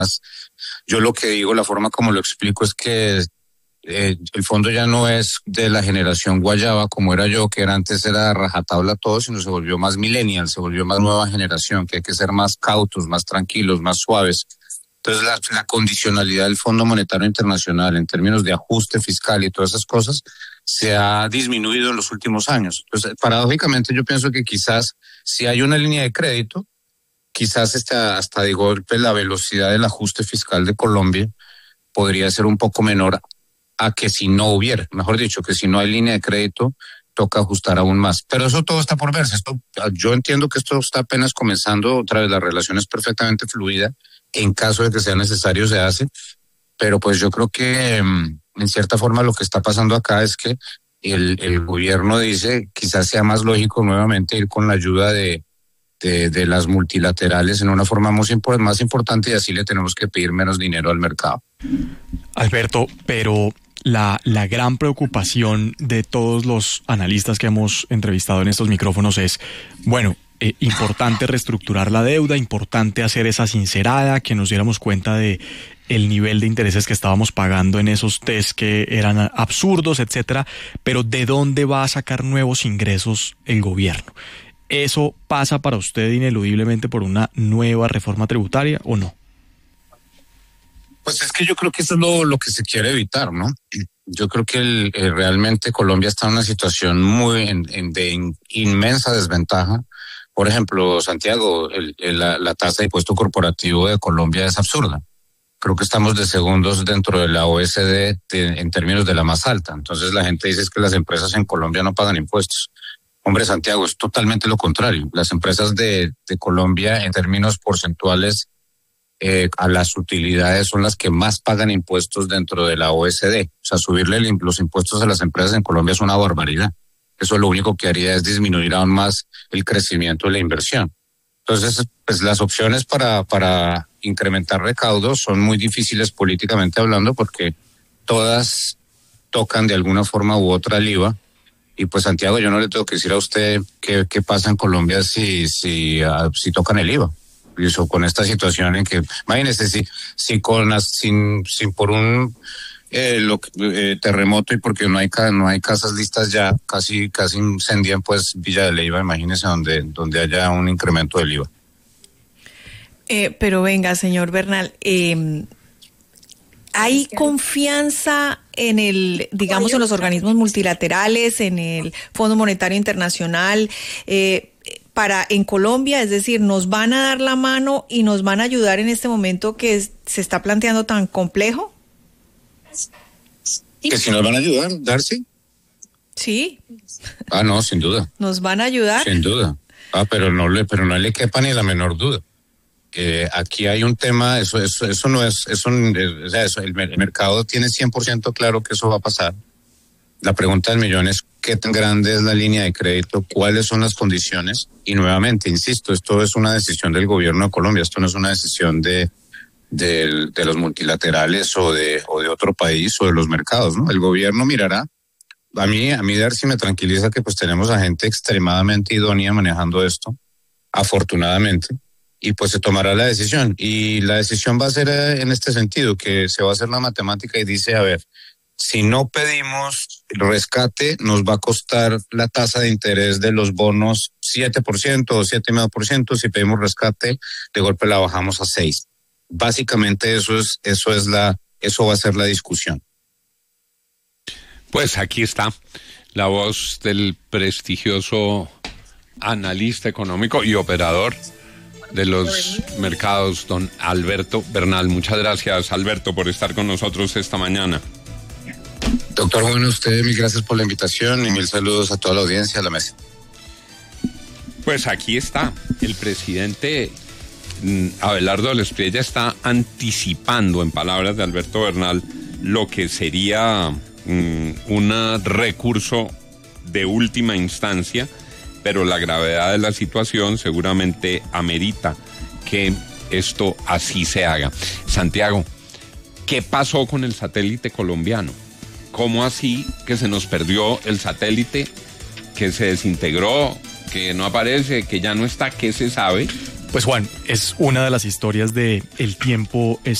Yo lo que digo, la forma como lo explico es que el fondo ya no es de la generación guayaba como era yo, que era antes era rajatabla todo, sino se volvió más millennial, se volvió más nueva generación, que hay que ser más cautos, más tranquilos, más suaves. Entonces la condicionalidad del Fondo Monetario Internacional en términos de ajuste fiscal y todas esas cosas se ha disminuido en los últimos años. Entonces, paradójicamente yo pienso que quizás si hay una línea de crédito, quizás hasta de golpe la velocidad del ajuste fiscal de Colombia podría ser un poco menor a que si no hubiera, mejor dicho, que si no hay línea de crédito, toca ajustar aún más. Pero eso todo está por verse. Yo entiendo que esto está apenas comenzando, otra vez la relación es perfectamente fluida, en caso de que sea necesario se hace, pero pues yo creo que en cierta forma lo que está pasando acá es que el gobierno dice quizás sea más lógico nuevamente ir con la ayuda de las multilaterales en una forma más importante y así le tenemos que pedir menos dinero al mercado. Alberto, pero la gran preocupación de todos los analistas que hemos entrevistado en estos micrófonos es, bueno, importante reestructurar la deuda, importante hacer esa sincerada, que nos diéramos cuenta de el nivel de intereses que estábamos pagando en esos test que eran absurdos, etcétera, pero ¿de dónde va a sacar nuevos ingresos el gobierno? ¿Eso pasa para usted ineludiblemente por una nueva reforma tributaria o no? Pues es que yo creo que eso es lo que se quiere evitar, ¿no? Yo creo que realmente Colombia está en una situación de inmensa desventaja. Por ejemplo, Santiago, la tasa de impuesto corporativo de Colombia es absurda. Creo que estamos de segundos dentro de la OECD en términos de la más alta. Entonces la gente dice que las empresas en Colombia no pagan impuestos. Hombre, Santiago, es totalmente lo contrario. Las empresas de Colombia en términos porcentuales a las utilidades son las que más pagan impuestos dentro de la OECD. O sea, subirle los impuestos a las empresas en Colombia es una barbaridad. Eso lo único que haría es disminuir aún más el crecimiento de la inversión. Entonces, pues las opciones para incrementar recaudos son muy difíciles políticamente hablando porque todas tocan de alguna forma u otra el IVA. Y pues Santiago, yo no le tengo que decir a usted qué pasa en Colombia si tocan el IVA. Y eso con esta situación en que, imagínese, si por un terremoto y porque no hay casas listas ya, casi incendian pues Villa de Leyva, imagínese donde haya un incremento del IVA. Pero venga, señor Bernal, ¿hay confianza en digamos, en los organismos multilaterales, en el Fondo Monetario Internacional, en Colombia? Es decir, ¿nos van a dar la mano y nos van a ayudar en este momento que se está planteando tan complejo? ¿Que si nos van a ayudar, Darcy? Sí. No, sin duda. ¿Nos van a ayudar? Sin duda. Pero no le quepa ni la menor duda. Aquí hay un tema, el mercado tiene 100% claro que eso va a pasar. La pregunta del millón es qué tan grande es la línea de crédito, cuáles son las condiciones, y nuevamente, insisto, esto es una decisión del gobierno de Colombia, esto no es una decisión de los multilaterales o de otro país o de los mercados, ¿no? El gobierno mirará. A mí Darcy me tranquiliza que pues tenemos a gente extremadamente idónea manejando esto, afortunadamente. Y pues se tomará la decisión. Y la decisión va a ser en este sentido, que se va a hacer la matemática y dice, a ver, si no pedimos el rescate, nos va a costar la tasa de interés de los bonos 7% o 7,5%. Si pedimos rescate, de golpe la bajamos a 6%. Básicamente eso va a ser la discusión. Pues aquí está la voz del prestigioso analista económico y operador de los mercados, don Alberto Bernal. Muchas gracias, Alberto, por estar con nosotros esta mañana. Doctor, bueno, usted, mil gracias por la invitación y mil saludos a toda la audiencia, a la mesa. Pues aquí está, el presidente Abelardo del Espriella está anticipando, en palabras de Alberto Bernal, lo que sería un recurso de última instancia, pero la gravedad de la situación seguramente amerita que esto así se haga. Santiago, ¿qué pasó con el satélite colombiano? ¿Cómo así que se nos perdió el satélite, que se desintegró, que no aparece, que ya no está? ¿Qué se sabe? Pues Juan, es una de las historias de El Tiempo